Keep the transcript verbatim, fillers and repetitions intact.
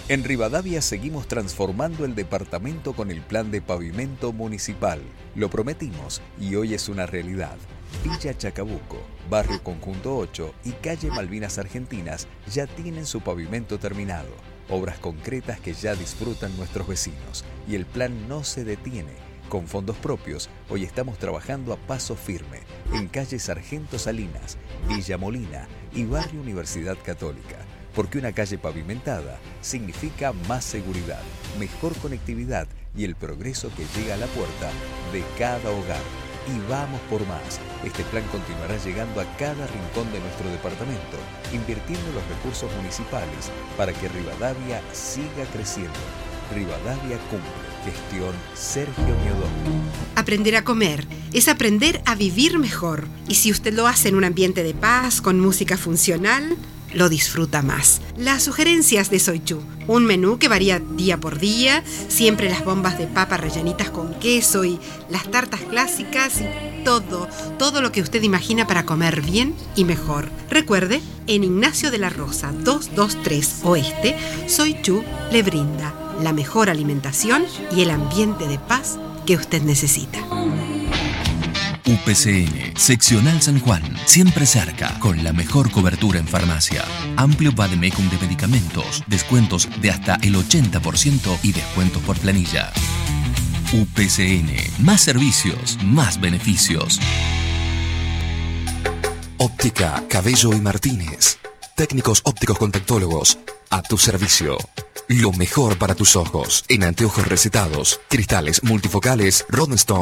En Rivadavia seguimos transformando el departamento con el plan de pavimento municipal. Lo prometimos y hoy es una realidad. Villa Chacabuco, Barrio Conjunto ocho y Calle Malvinas Argentinas ya tienen su pavimento terminado. Obras concretas que ya disfrutan nuestros vecinos. Y el plan no se detiene. Con fondos propios, hoy estamos trabajando a paso firme en Calle Sargento Salinas, Villa Molina y Barrio Universidad Católica. Porque una calle pavimentada significa más seguridad, mejor conectividad y el progreso que llega a la puerta de cada hogar. Y vamos por más. Este plan continuará llegando a cada rincón de nuestro departamento, invirtiendo los recursos municipales para que Rivadavia siga creciendo. Rivadavia cumple. Gestión Sergio Miodoni. Aprender a comer es aprender a vivir mejor. Y si usted lo hace en un ambiente de paz, con música funcional, lo disfruta más. Las sugerencias de Soy Chu. Un menú que varía día por día, siempre las bombas de papa rellenitas con queso y las tartas clásicas y todo, todo lo que usted imagina para comer bien y mejor. Recuerde, en Ignacio de la Rosa doscientos veintitrés Oeste, Soy Chu le brinda la mejor alimentación y el ambiente de paz que usted necesita. U P C N, Seccional San Juan, siempre cerca, con la mejor cobertura en farmacia. Amplio vademecum de medicamentos, descuentos de hasta el ochenta por ciento y descuentos por planilla. U P C N, más servicios, más beneficios. Óptica Cabello y Martínez. Técnicos ópticos contactólogos a tu servicio. Lo mejor para tus ojos en anteojos recetados, cristales multifocales, Roddenstone